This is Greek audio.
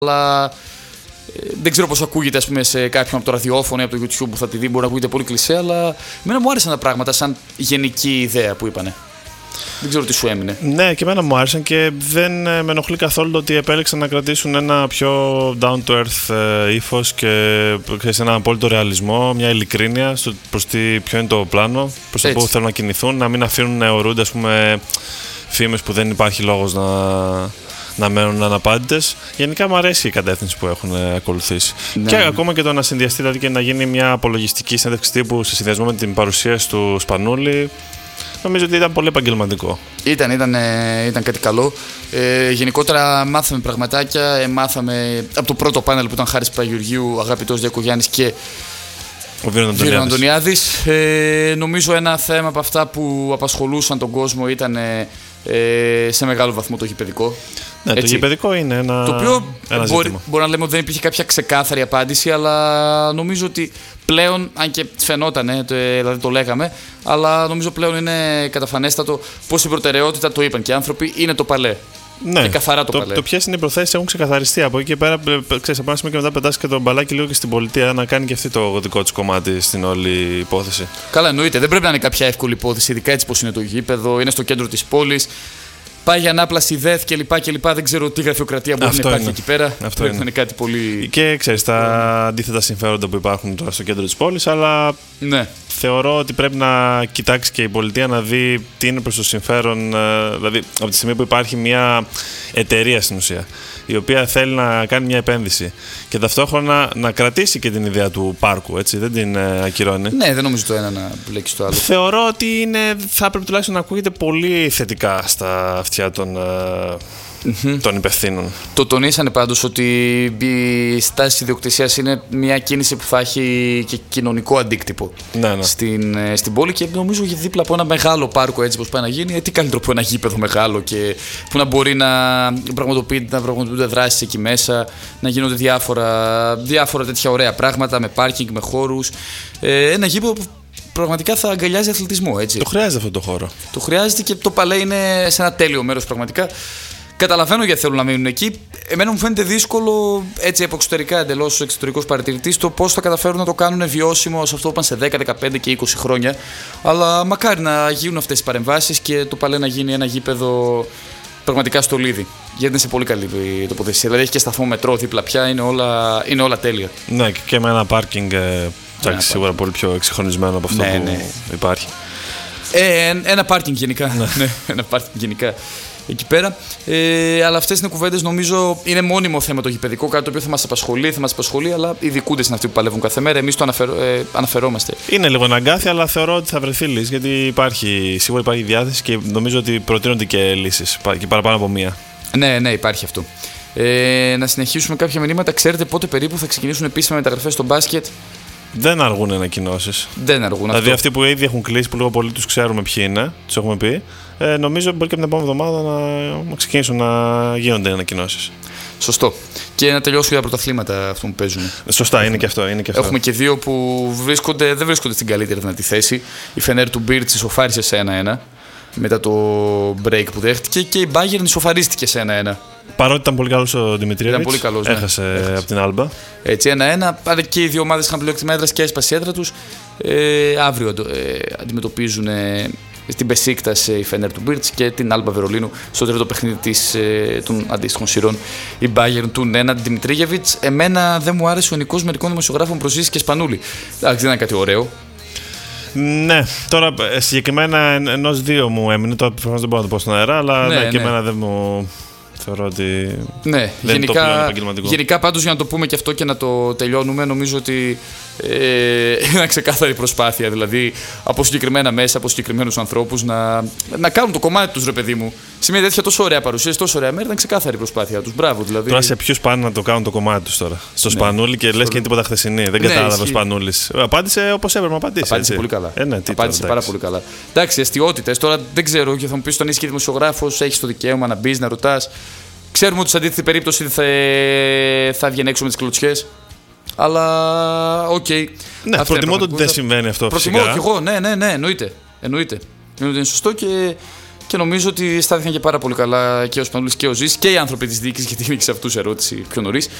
αλλά δεν ξέρω πώς ακούγεται, ας πούμε, σε κάποιον από το ραδιόφωνο ή από το YouTube που θα τη δει. Μπορεί να ακούγεται πολύ κλισέ, αλλά εμένα μου άρεσαν τα πράγματα σαν γενική ιδέα που είπανε. Δεν ξέρω τι σου έμεινε. Ναι, και εμένα μου άρεσαν και δεν με ενοχλεί καθόλου το ότι επέλεξαν να κρατήσουν ένα πιο down to earth ύφος και σε έναν απόλυτο ρεαλισμό, μια ειλικρίνεια προς ποιο είναι το πλάνο, προς το πού θέλουν να κινηθούν, να μην αφήνουν να αιωρούνται, ας πούμε, φήμες που δεν υπάρχει λόγος να μένουν αναπάντητες. Γενικά μου αρέσει η κατεύθυνση που έχουν ακολουθήσει. Ναι. Και ακόμα και το να συνδυαστεί, δηλαδή, και να γίνει μια απολογιστική συνέντευξη τύπου σε συνδυασμό με την παρουσίαση του Σπανούλη. Νομίζω ότι ήταν πολύ επαγγελματικό. Ήταν κάτι καλό. Γενικότερα μάθαμε πραγματάκια. Μάθαμε από το πρώτο πάνελ που ήταν Χάρης Παπαγεωργίου, αγαπητός Διακογιάννης και ο Βίρον Αντωνιάδης. Νομίζω ένα θέμα από αυτά που απασχολούσαν τον κόσμο ήταν σε μεγάλο βαθμό το γηπεδικό. Ναι, το γηπεδικό είναι ένα το οποίο ζήτημα. Μπορεί να λέμε ότι δεν υπήρχε κάποια ξεκάθαρη απάντηση, αλλά νομίζω ότι πλέον, αν και φαινόταν, δηλαδή το λέγαμε, αλλά νομίζω πλέον είναι καταφανέστατο πως η προτεραιότητα, το είπαν και οι άνθρωποι, είναι το παλέ. Ναι, και καθαρά το παλέ. Το ποιες είναι οι προθέσεις έχουν ξεκαθαριστεί. Από εκεί και πέρα, ξέρεις, από ένα σημείο και μετά πετάς και τον μπαλάκι λίγο και στην πολιτεία να κάνει και αυτή το δικό της κομμάτι στην όλη υπόθεση. Καλά, εννοείται. Δεν πρέπει να είναι κάποια εύκολη υπόθεση, ειδικά έτσι πως είναι το γήπεδο, είναι στο κέντρο της πόλης. Πάει για ανάπλαση ΔΕΘ κλπ. Δεν ξέρω τι γραφειοκρατία μπορεί να υπάρχει εκεί πέρα. Πρέπει να είναι κάτι πολύ. Και ξέρεις, τα αντίθετα συμφέροντα που υπάρχουν τώρα στο κέντρο της πόλης, αλλά ναι. Θεωρώ ότι πρέπει να κοιτάξει και η πολιτεία να δει τι είναι προς το συμφέρον. Δηλαδή, από τη στιγμή που υπάρχει μια εταιρεία στην ουσία, η οποία θέλει να κάνει μια επένδυση και ταυτόχρονα να κρατήσει και την ιδέα του πάρκου, έτσι, δεν την ακυρώνει. Ναι, δεν νομίζω το ένα να μπλέξει το άλλο. Θεωρώ ότι θα πρέπει τουλάχιστον να ακούγεται πολύ θετικά στα αυτιά των υπευθύνων. Το τονίσανε πάντως ότι η στάση ιδιοκτησίας είναι μια κίνηση που θα έχει και κοινωνικό αντίκτυπο στην πόλη, και νομίζω ότι δίπλα από ένα μεγάλο πάρκο, έτσι πως πάει να γίνει, τι καλύτερο από ένα γήπεδο μεγάλο και που να μπορεί να πραγματοποιούνται δράσεις εκεί μέσα, να γίνονται διάφορα τέτοια ωραία πράγματα με πάρκινγκ, με χώρους. Ένα γήπεδο που πραγματικά θα αγκαλιάζει αθλητισμό, έτσι. Το χρειάζεται αυτό το χώρο. Το χρειάζεται και το παλέ είναι σε ένα τέλειο μέρος πραγματικά. Καταλαβαίνω γιατί θέλουν να μείνουν εκεί. Εμένα μου φαίνεται δύσκολο, έτσι από εξωτερικά, εντελώς εξωτερικός παρατηρητής, το πώς θα καταφέρουν να το κάνουν βιώσιμο σε αυτό που πάνε σε 10, 15 και 20 χρόνια. Αλλά μακάρι να γίνουν αυτές οι παρεμβάσεις και το παλέ να γίνει ένα γήπεδο πραγματικά στολίδι. Γιατί είναι σε πολύ καλή τοποθεσία. Δηλαδή έχει και σταθμό μετρό δίπλα πια, είναι όλα τέλεια. Ναι, και με ένα πάρκινγκ σίγουρα πολύ πιο εξυγχρονισμένο από αυτό που υπάρχει. Ένα πάρκινγκ γενικά. Ναι, ένα πάρκινγκ γενικά. Εκεί πέρα. Αλλά αυτές είναι κουβέντες, νομίζω είναι μόνιμο θέμα το γηπεδικό, κάτι το οποίο θα μας απασχολεί, αλλά οι ειδικούντες είναι αυτοί που παλεύουν κάθε μέρα. Εμείς το αναφερόμαστε. Είναι λίγο αναγκάθι, αλλά θεωρώ ότι θα βρεθεί λύση, γιατί σίγουρα υπάρχει διάθεση και νομίζω ότι προτείνονται και λύσεις και παραπάνω από μία. Ναι, υπάρχει αυτό. Να συνεχίσουμε κάποια μηνύματα. Ξέρετε πότε περίπου θα ξεκινήσουν επίσημα μεταγραφές στο μπάσκετ? Δεν αργούν ανακοινώσεις. Δηλαδή αυτοί που ήδη έχουν κλείσει, που λίγο πολύ τους ξέρουμε ποιοι είναι, τους έχουμε πει. Νομίζω μπορεί και από την επόμενη εβδομάδα να ξεκινήσουν να γίνονται ανακοινώσεις. Σωστό. Και να τελειώσουν τα πρωταθλήματα αυτό που παίζουν. Σωστά, είναι και αυτό. Έχουμε και δύο που δεν βρίσκονται στην καλύτερη δυνατή θέση. Η Φενέρ του Μπίρτς ισοφάρισε σε 1-1 μετά το break που δέχτηκε, και η Bayern ισοφαρίστηκε σε 1-1. Παρότι ήταν πολύ καλός ο Δημητριέβιτς, έχασε από την Άλμπα. Έτσι, 1-1. Αλλά και οι δύο ομάδες είχαν πλεονέκτημα έδρας και έσπασε η έδρα τους. Αύριο αντιμετωπίζουν στην Μπεσίκτας η Φενέρ του Μπίρτς και την Άλμπα Βερολίνου στο τρίτο παιχνίδι των αντίστοιχων σειρών, η Bayern του Νέναντ Δημητριέβιτς. Εμένα δεν μου άρεσε ο νοικός μερικών δημοσιογράφων προς και Σπανούλη. Εντάξει, δεν ήταν κάτι ωραίο. Ναι, τώρα συγκεκριμένα ενός-δύο μου έμεινε. Τώρα προφανώς δεν μπορώ να το πω στον αέρα, αλλά και εμένα δεν μου. Θεωρώ ότι ναι, δεν είναι το πλέον επαγγελματικό. Γενικά πάντως, για να το πούμε και αυτό και να το τελειώνουμε, νομίζω ότι είναι ξεκάθαρη προσπάθεια, δηλαδή από συγκεκριμένα μέσα, από συγκεκριμένους ανθρώπους να κάνουν το κομμάτι τους, ρε παιδί μου. Σε μια τέτοια τόσο ωραία παρουσίαση, τόσο ωραία μέρα, ήταν ξεκάθαρη προσπάθεια τους. Μπράβο, δηλαδή. Τώρα σε ποιους πάνε να το κάνουν το κομμάτι τους τώρα? Στο Σπανούλη και λες και είναι τίποτα χθεσινή. Δεν κατάλαβε ο Σπανούλης. Απάντησε όπως έπρεπε να απαντήσει. Απάντησε πολύ καλά. Απάντησε πάρα πολύ καλά. Εντάξει, αστιότητες. Τώρα δεν ξέρω, και θα μου πει τον είσαι δημοσιογράφος, έχει το δικαίωμα να μπει, να ρωτάς. Ξέρουμε ότι σε αντίθετη περίπτωση θα βγαίνει έξω με τις κλωτσιές. Αλλά οκ. Ναι, προτιμώ ότι δεν συμβαίνει αυτό. Προτιμώ κι εγώ, ναι, εννοείται. Είναι σωστό και Και νομίζω ότι στάθηκαν και πάρα πολύ καλά και ο Σπανούλης και ο Ζής και οι άνθρωποι της διοίκησης, γιατί είναι και σε αυτούς ερώτηση πιο νωρίς.